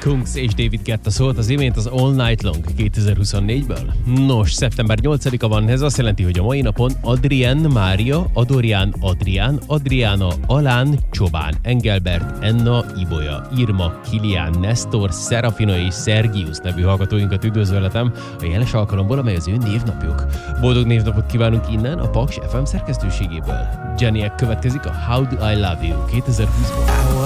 Kungs és David Guetta szólt az imént az All Night Long 2024-ből. Nos, szeptember 8-a van, ez azt jelenti, hogy a mai napon Adrien, Mária, Adorian, Adrián, Adriana, Alán, Csobán, Engelbert, Enna, Ibolya, Irma, Kilián, Nestor, Serafina és Szergius nevű hallgatóinkat üdvözölhetem a jeles alkalomból, amely az ő névnapjuk. Boldog névnapot kívánunk innen a Paks FM szerkesztőségéből. Jennyek következik a How Do I Love You 2020-ból.